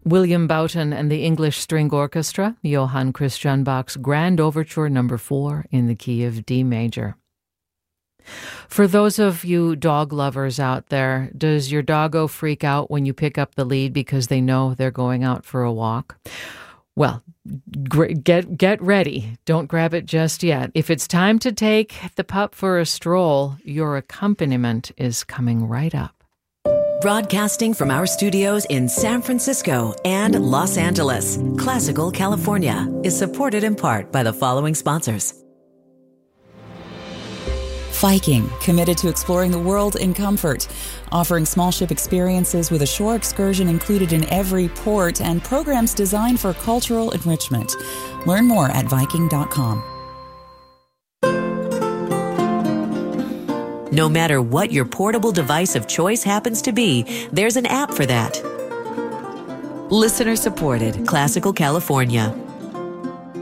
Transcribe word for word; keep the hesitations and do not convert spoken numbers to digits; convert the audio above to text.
William Boughton and the English String Orchestra, Johann Christian Bach's Grand Overture number four in the key of D major. For those of you dog lovers out there, does your doggo freak out when you pick up the lead because they know they're going out for a walk? Well, get get ready. Don't grab it just yet. If it's time to take the pup for a stroll, your accompaniment is coming right up. Broadcasting from our studios in San Francisco and Los Angeles, Classical California is supported in part by the following sponsors. Viking, committed to exploring the world in comfort, offering small ship experiences with a shore excursion included in every port and programs designed for cultural enrichment. Learn more at Viking dot com. No matter what your portable device of choice happens to be, there's an app for that. Listener supported, Classical California.